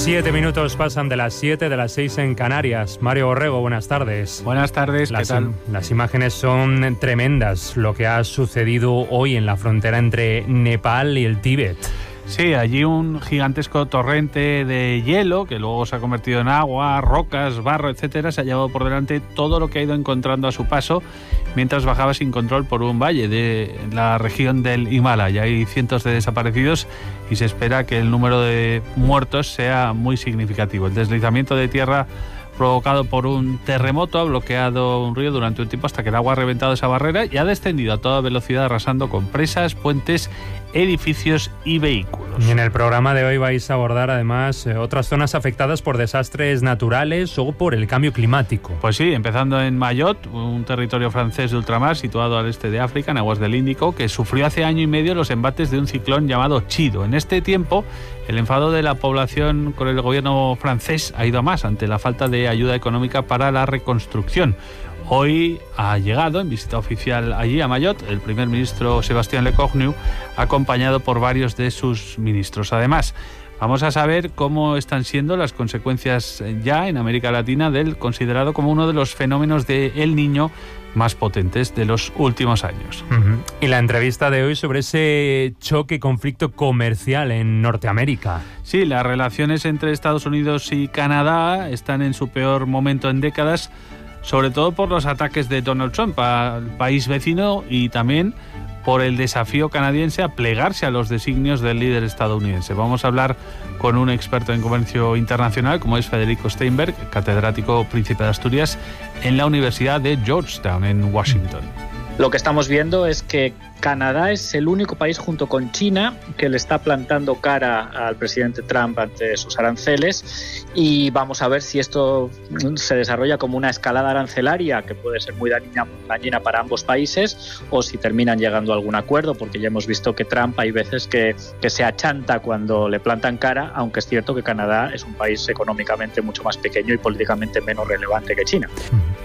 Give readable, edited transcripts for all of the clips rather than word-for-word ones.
7 minutos pasan de las 7, de las 6 en Canarias. Mario Borrego, buenas tardes. Buenas tardes, ¿qué tal? Las imágenes son tremendas, lo que ha sucedido hoy en la frontera entre Nepal y el Tíbet. Sí, allí un gigantesco torrente de hielo que luego se ha convertido en agua, rocas, barro, etcétera, se ha llevado por delante todo lo que ha ido encontrando a su paso mientras bajaba sin control por un valle de la región del Himalaya. Hay cientos de desaparecidos y se espera que el número de muertos sea muy significativo. El deslizamiento de tierra provocado por un terremoto ha bloqueado un río durante un tiempo hasta que el agua ha reventado esa barrera y ha descendido a toda velocidad, arrasando con presas, puentes, edificios y vehículos. Y en el programa de hoy vais a abordar además otras zonas afectadas por desastres naturales o por el cambio climático. Pues sí, empezando en Mayotte, un territorio francés de ultramar situado al este de África, en aguas del Índico, que sufrió hace año y medio los embates de un ciclón llamado Chido. En este tiempo, el enfado de la población con el gobierno francés ha ido a más ante la falta de ayuda económica para la reconstrucción. Hoy ha llegado en visita oficial allí a Mayotte el primer ministro Sébastien Lecornu, acompañado por varios de sus ministros. Además, vamos a saber cómo están siendo las consecuencias ya en América Latina del considerado como uno de los fenómenos de El Niño más potentes de los últimos años. Y la entrevista de hoy sobre ese choque y conflicto comercial en Norteamérica. Sí, las relaciones entre Estados Unidos y Canadá están en su peor momento en décadas, sobre todo por los ataques de Donald Trump al país vecino y también por el desafío canadiense a plegarse a los designios del líder estadounidense. Vamos a hablar con un experto en comercio internacional, como es Federico Steinberg, catedrático Príncipe de Asturias en la Universidad de Georgetown, en Washington. Lo que estamos viendo es que Canadá es el único país junto con China que le está plantando cara al presidente Trump ante sus aranceles, y vamos a ver si esto se desarrolla como una escalada arancelaria que puede ser muy dañina para ambos países, o si terminan llegando a algún acuerdo, porque ya hemos visto que Trump hay veces que se achanta cuando le plantan cara, aunque es cierto que Canadá es un país económicamente mucho más pequeño y políticamente menos relevante que China.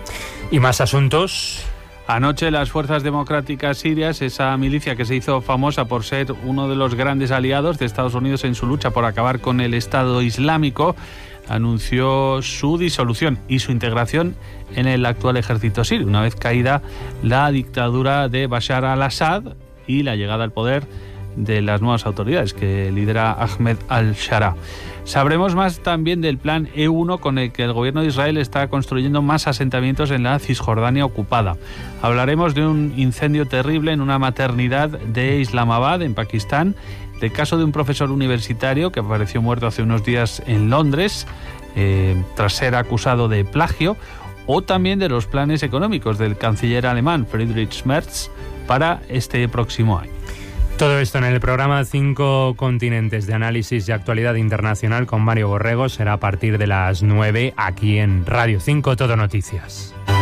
¿Y más asuntos? Anoche las fuerzas democráticas sirias, esa milicia que se hizo famosa por ser uno de los grandes aliados de Estados Unidos en su lucha por acabar con el Estado Islámico, anunció su disolución y su integración en el actual ejército sirio, una vez caída la dictadura de Bashar al-Assad y la llegada al poder de las nuevas autoridades que lidera Ahmed al-Shara. Sabremos más también del plan E1 con el que el gobierno de Israel está construyendo más asentamientos en la Cisjordania ocupada. Hablaremos de un incendio terrible en una maternidad de Islamabad, en Pakistán, del caso de un profesor universitario que apareció muerto hace unos días en Londres tras ser acusado de plagio, o también de los planes económicos del canciller alemán Friedrich Merz para este próximo año. Todo esto en el programa 5 Continentes de análisis y actualidad internacional con Mario Borrego. Será a partir de las 9 aquí en Radio 5 Todo Noticias.